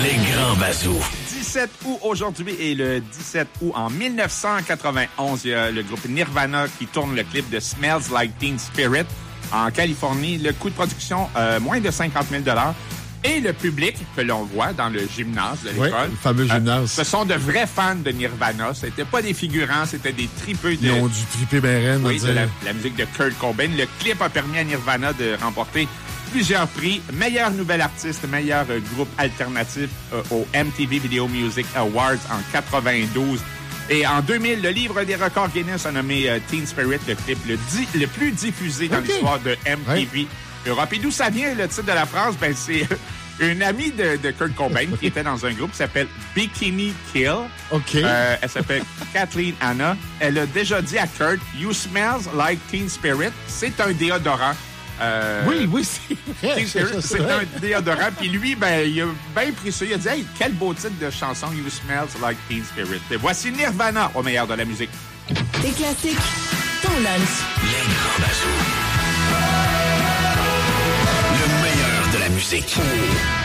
Les grands bazous. 17 août aujourd'hui et le 17 août en 1991, il y a le groupe Nirvana qui tourne le clip de Smells Like Teen Spirit en Californie. Le coût de production, moins de 50 000 $. Et le public que l'on voit dans le gymnase de l'école. Oui, le fameux gymnase. Ce sont de vrais fans de Nirvana. C'était pas des figurants, c'était des tripeux de... Ils ont dû triper ben raide. Oui, de la musique de Kurt Cobain. Le clip a permis à Nirvana de remporter plusieurs prix. Meilleur nouvel artiste, meilleur groupe alternatif au MTV Video Music Awards en 92. Et en 2000, le livre des records Guinness a nommé Teen Spirit le clip le plus diffusé dans l'histoire de MTV Europe. Et d'où ça vient, le titre de la phrase? Ben, c'est une amie de Kurt Cobain qui était dans un groupe qui s'appelle Bikini Kill. OK. Elle s'appelle Kathleen Anna. Elle a déjà dit à Kurt, You smells like Teen Spirit. C'est un déodorant. Oui, c'est vrai. C'est un déodorant. Puis lui, ben, il a bien pris ça. Il a dit, hey, quel beau titre de chanson, You Smells Like Teen Spirit. Et voici Nirvana au meilleur de la musique. Tes classiques, ton lunch. Les grands bazous. Le meilleur de la musique.